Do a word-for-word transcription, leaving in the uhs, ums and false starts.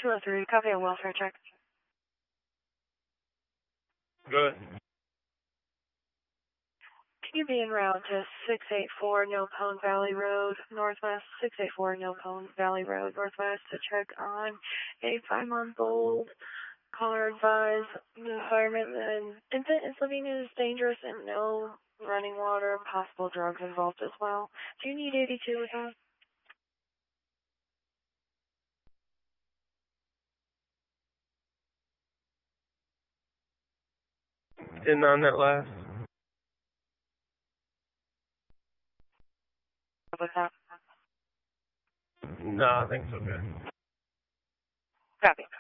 two oh three, copy a welfare check. Good. Can you be en route to six eighty-four Nopone Valley Road, Northwest, six eighty-four Nopone Valley Road, Northwest, to check on a five-month-old caller advised the environment and infant is living is dangerous and no running water and possible drugs involved as well. Do you need eighty-two with that? Didn't on that last? With that? No, I think so, good. Copy.